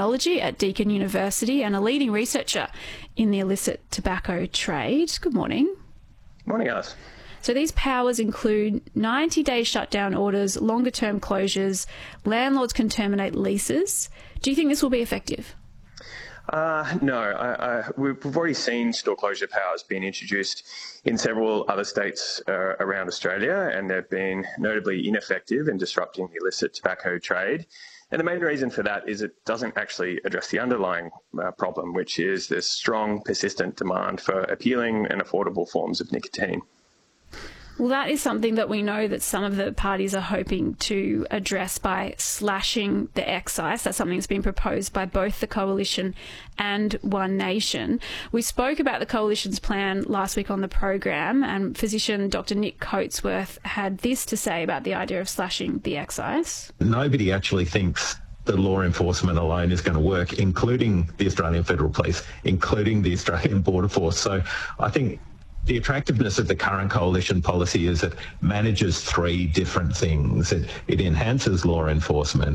Criminology at Deakin University and a leading researcher in the illicit tobacco trade. Good morning. Morning, Alice. So these powers include 90-day shutdown orders, longer-term closures, landlords can terminate leases. Do you think this will be effective? No, we've already seen store closure powers being introduced in several other states around Australia, and they've been notably ineffective in disrupting the illicit tobacco trade. And the main reason for that is it doesn't actually address the underlying problem, which is this strong, persistent demand for appealing and affordable forms of nicotine. Well, that is something that we know that some of the parties are hoping to address by slashing the excise. That's something that's been proposed by both the Coalition and One Nation. We spoke about the Coalition's plan last week on the program, and physician Dr. Nick Coatsworth had this to say about the idea of slashing the excise. Nobody actually thinks that law enforcement alone is going to work, including the Australian Federal Police, including the Australian Border Force. So I think the attractiveness of the current coalition policy is it manages three different things. It enhances law enforcement,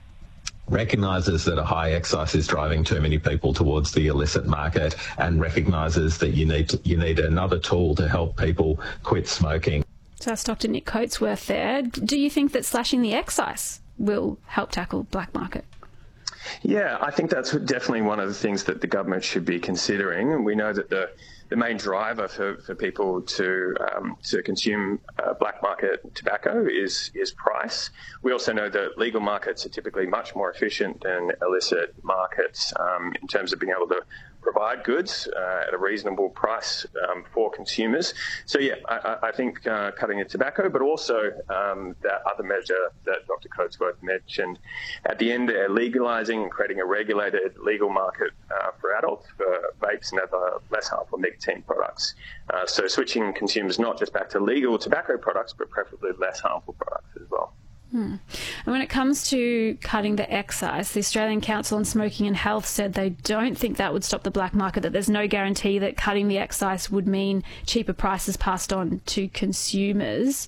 recognises that a high excise is driving too many people towards the illicit market, and recognises that you need another tool to help people quit smoking. So that's Dr. Nick Coatsworth there. Do you think that slashing the excise will help tackle black market? Yeah, I think that's definitely one of the things that the government should be considering. And we know that the main driver for people to consume black market tobacco is price. We also know that legal markets are typically much more efficient than illicit markets in terms of being able to provide goods at a reasonable price for consumers. So yeah, I think cutting the tobacco, but also that other measure that Dr. Coatsworth mentioned at the end, legalising and creating a regulated legal market for adults for vapes and other less harmful nicotine products. So switching consumers not just back to legal tobacco products, but preferably less harmful products as well. And when it comes to cutting the excise, the Australian Council on Smoking and Health said they don't think that would stop the black market, that there's no guarantee that cutting the excise would mean cheaper prices passed on to consumers.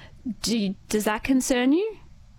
Does that concern you?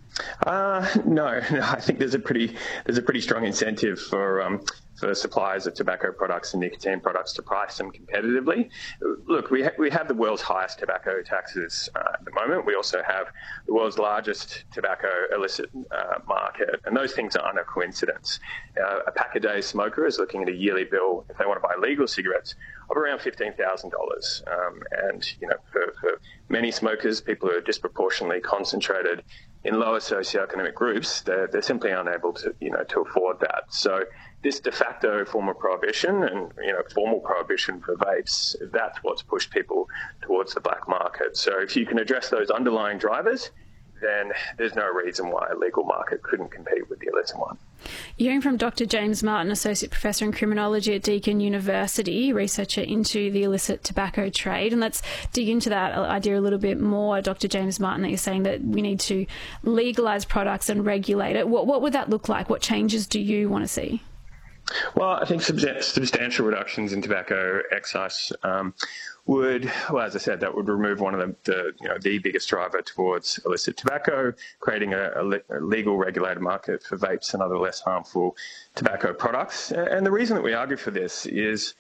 No, I think there's a pretty strong incentive for suppliers of tobacco products and nicotine products to price them competitively. Look, we have the world's highest tobacco taxes at the moment. We also have the world's largest tobacco illicit market, and those things aren't a coincidence. A pack-a-day smoker is looking at a yearly bill, if they want to buy legal cigarettes, of around $15,000. And for many smokers, people who are disproportionately concentrated in lower socioeconomic groups, they're simply unable to afford that. So this de facto form of prohibition and formal prohibition for vapes, that's what's pushed people towards the black market. So if you can address those underlying drivers, then there's no reason why a legal market couldn't compete with the illicit one. You're hearing from Dr. James Martin, Associate Professor in Criminology at Deakin University, researcher into the illicit tobacco trade. And let's dig into that idea a little bit more, Dr. James Martin, that you're saying that we need to legalise products and regulate it. What would that look like? What changes do you want to see? Well, I think substantial reductions in tobacco excise would, as I said, that would remove one of the biggest driver towards illicit tobacco, creating a legal regulated market for vapes and other less harmful tobacco products. And the reason that we argue for this is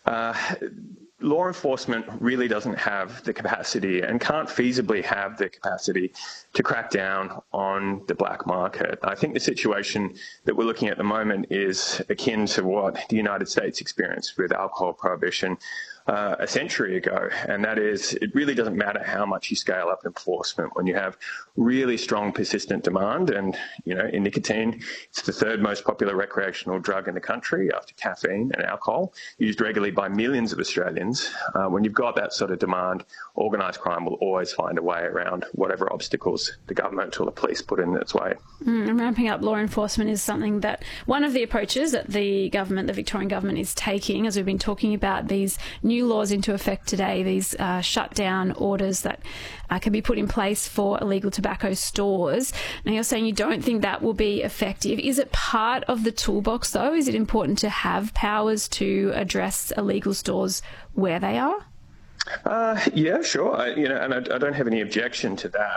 law enforcement really doesn't have the capacity and can't feasibly have the capacity to crack down on the black market. I think the situation that we're looking at the moment is akin to what the United States experienced with alcohol prohibition a century ago, and that is it really doesn't matter how much you scale up enforcement when you have really strong persistent demand. And in nicotine, it's the third most popular recreational drug in the country after caffeine and alcohol, used regularly by millions of Australians. When you've got that sort of demand, organised crime will always find a way around whatever obstacles the government or the police put in its way. And ramping up law enforcement is something that one of the approaches that the Victorian government is taking, as we've been talking about these new laws into effect today, these shutdown orders that can be put in place for illegal tobacco stores. Now, you're saying you don't think that will be effective. Is it part of the toolbox, though? Is it important to have powers to address illegal stores where they are? Yeah, sure. And I don't have any objection to that.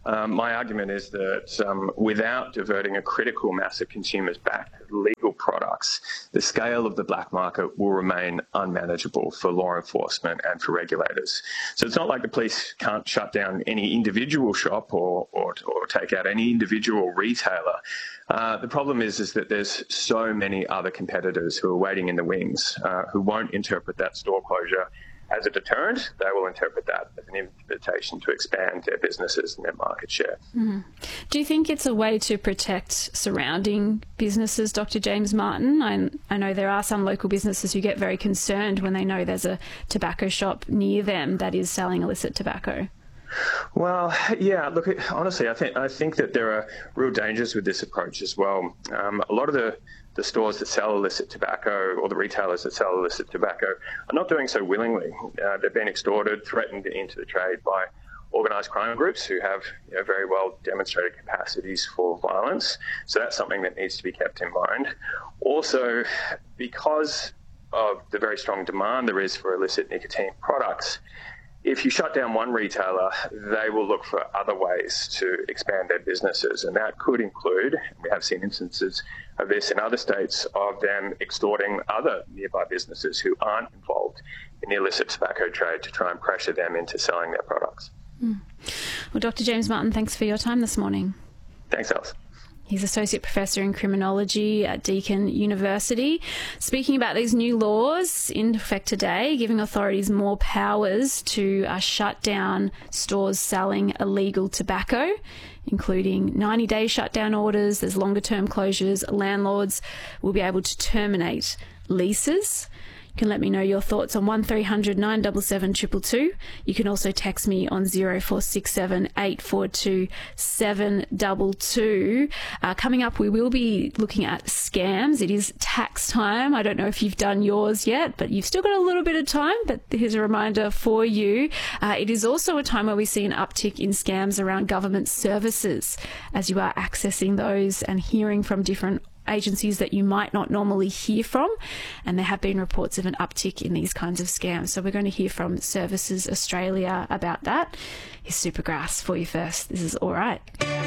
My argument is that without diverting a critical mass of consumers back to legal products, the scale of the black market will remain unmanageable for law enforcement and for regulators. So it's not like the police can't shut down any individual shop or take out any individual retailer. The problem is that there's so many other competitors who are waiting in the wings, who won't interpret that store closure as a deterrent. They will interpret that as an invitation to expand their businesses and their market share. Mm-hmm. Do you think it's a way to protect surrounding businesses, Dr. James Martin? I know there are some local businesses who get very concerned when they know there's a tobacco shop near them that is selling illicit tobacco. Well, yeah, look, honestly, I think that there are real dangers with this approach as well. A lot of the stores that sell illicit tobacco, or the retailers that sell illicit tobacco, are not doing so willingly. They've been extorted, threatened into the trade by organised crime groups who have very well demonstrated capacities for violence. So that's something that needs to be kept in mind. Also, because of the very strong demand there is for illicit nicotine products, if you shut down one retailer, they will look for other ways to expand their businesses. And that could include, we have seen instances of this in other states, of them extorting other nearby businesses who aren't involved in the illicit tobacco trade to try and pressure them into selling their products. Well, Dr. James Martin, thanks for your time this morning. Thanks, Alice. He's Associate Professor in Criminology at Deakin University. Speaking about these new laws in effect today, giving authorities more powers to shut down stores selling illegal tobacco, including 90-day shutdown orders. There's longer-term closures. Landlords will be able to terminate leases. You can let me know your thoughts on 1300 977 222. You can also text me on 0467 842 722. Coming up, we will be looking at scams. It is tax time. I don't know if you've done yours yet, but you've still got a little bit of time. But here's a reminder for you. It is also a time where we see an uptick in scams around government services, as you are accessing those and hearing from different agencies that you might not normally hear from, and there have been reports of an uptick in these kinds of scams. So we're going to hear from Services Australia about that. Here's Supergrass for you first. This is All Right.